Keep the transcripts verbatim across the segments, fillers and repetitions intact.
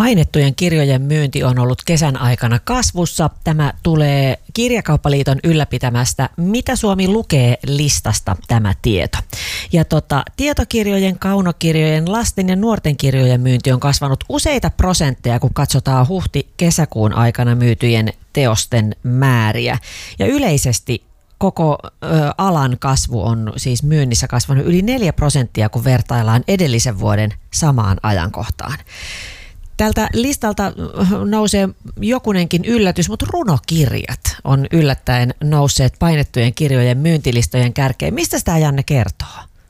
Painettujen kirjojen myynti on ollut kesän aikana kasvussa. Tämä tulee Kirjakauppaliiton ylläpitämästä Mitä Suomi lukee -listasta tämä tieto. Ja tota, tietokirjojen, kaunokirjojen, lasten ja nuorten kirjojen myynti on kasvanut useita prosentteja, kun katsotaan huhti-kesäkuun aikana myytyjen teosten määriä. Ja yleisesti koko ö, alan kasvu on siis myynnissä kasvanut yli neljä prosenttia, kun vertaillaan edellisen vuoden samaan ajankohtaan. Tältä listalta nousee jokunenkin yllätys, mutta runokirjat on yllättäen nousseet painettujen kirjojen myyntilistojen kärkeen. Mistä sitä Janne kertoo?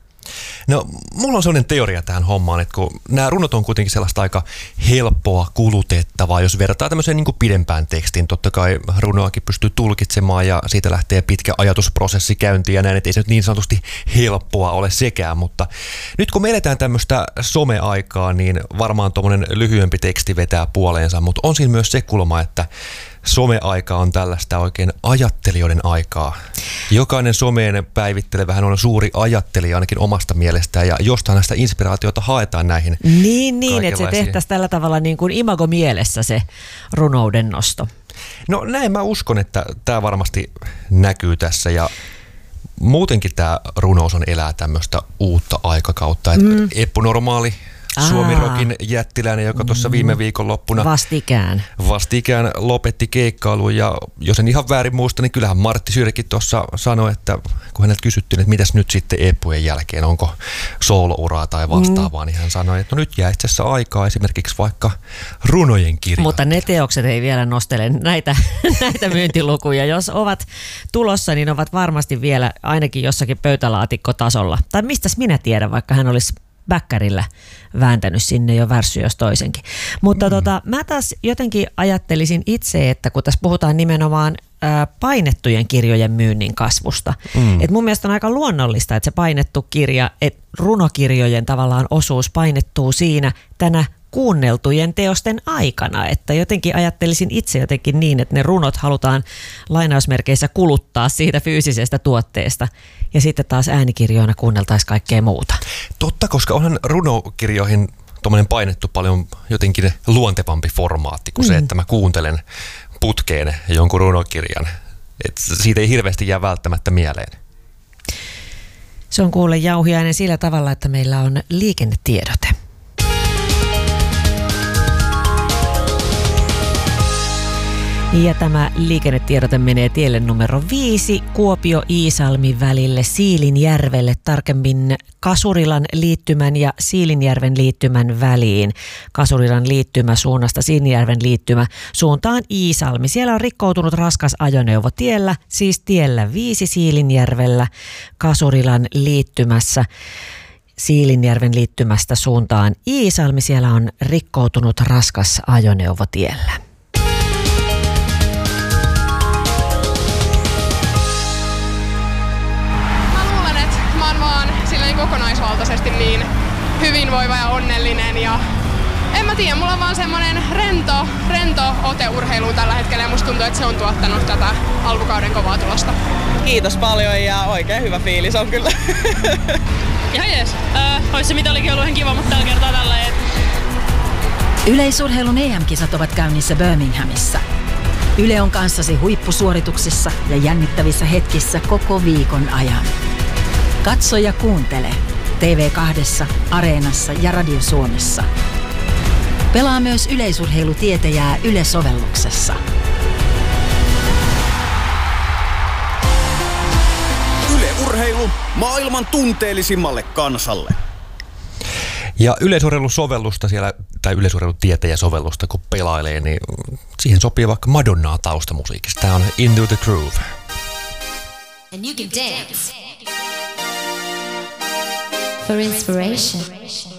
No, mulla on sellainen teoria tähän hommaan, että kun nämä runot on kuitenkin sellaista aika helppoa, kulutettavaa, jos vertaa tämmöiseen niin kuin pidempään tekstiin. Totta kai runoakin pystyy tulkitsemaan ja siitä lähtee pitkä ajatusprosessi käyntiin ja näin, että ei se nyt niin sanotusti helppoa ole sekään, mutta nyt kun me eletään tämmöistä someaikaa, niin varmaan tuommoinen lyhyempi teksti vetää puoleensa, mutta on siinä myös se kulma, että someaika on tällaista oikein ajattelijoiden aikaa. Jokainen someen päivittelevähän on suuri ajattelija ainakin omasta mielestään ja jostain näistä inspiraatiota haetaan näihin. Niin, niin että se tehtäisiin tällä tavalla niin kuin imago mielessä se runouden nosto. No näin mä uskon, että tämä varmasti näkyy tässä ja muutenkin tämä runous on elää tämmöistä uutta aikakautta. Mm. Eppu Normaali, Suomi Rockin jättiläinen, joka tuossa viime viikonloppuna vastikään. vastikään lopetti keikkailun ja jos en ihan väärin muista, niin kyllähän Martti Syrjäkin tuossa sanoi, että kun häneltä kysyttiin, että mitäs nyt sitten Eppujen jälkeen, onko soolouraa tai vastaavaa, mm. niin hän sanoi, että no nyt jää itse asiassa aikaa esimerkiksi vaikka runojen kirjoittaa. Mutta ne teokset ei vielä nostele näitä, näitä myyntilukuja. Jos ovat tulossa, niin ovat varmasti vielä ainakin jossakin pöytälaatikkotasolla. Tai mistäs minä tiedän, vaikka hän olisi bäkkärillä vääntänyt sinne jo värssy jos toisenkin. Mutta mm. tota, mä taas jotenkin ajattelisin itse, että kun tässä puhutaan nimenomaan ää, painettujen kirjojen myynnin kasvusta, mm. että mun mielestä on aika luonnollista, että se painettu kirja, että runokirjojen tavallaan osuus painettuu siinä tänä kuunneltujen teosten aikana, että jotenkin ajattelisin itse jotenkin niin, että ne runot halutaan lainausmerkeissä kuluttaa siitä fyysisestä tuotteesta ja sitten taas äänikirjoina kuunneltaisiin kaikkea muuta. Totta, koska onhan runokirjoihin tuommoinen painettu paljon jotenkin luontevampi formaatti kuin mm. se, että mä kuuntelen putkeen jonkun runokirjan. Et siitä ei hirveästi jää välttämättä mieleen. Se on kuule Jauhiainen sillä tavalla, että meillä on liikennetiedote. Ja tämä liikennetiedote menee tielle numero viisi Kuopio-Iisalmi välille Siilinjärvelle, tarkemmin Kasurilan liittymän ja Siilinjärven liittymän väliin. Kasurilan liittymä suunnasta Siilinjärven liittymä suuntaan Iisalmi. Siellä on rikkoutunut raskas ajoneuvo tiellä, siis tiellä viisi Siilinjärvellä Kasurilan liittymässä. Siilinjärven liittymästä suuntaan Iisalmi. Siellä on rikkoutunut raskas ajoneuvo tiellä. Kokonaisvaltaisesti niin hyvinvoiva ja onnellinen ja en mä tiedä, mulla on vaan semmonen rento, rento ote urheiluun tällä hetkellä ja musta tuntuu, että se on tuottanut tätä alkukauden kovaa tulosta. Kiitos paljon ja oikein hyvä fiilis on kyllä. Ihan jees. Äh, ois se mitä olikin ollut ihan kiva, mutta tällä kertaa tällä et... Yleisurheilun E M-kisat ovat käynnissä Birminghamissa. Yle on kanssasi huippusuorituksissa ja jännittävissä hetkissä koko viikon ajan. Katso ja kuuntele T V kaksi, Areenassa ja Radio Suomessa. Pelaa myös yleisurheilutietäjää Yle-sovelluksessa. Yle Urheilu maailman tunteellisimmalle kansalle. Ja yleisurheilusovellusta siellä, tai yleisurheilutietäjäsovellusta kun pelailee, niin siihen sopii vaikka Madonnaa taustamusiikista. Tämä on Into the Groove. And you can dance. For inspiration.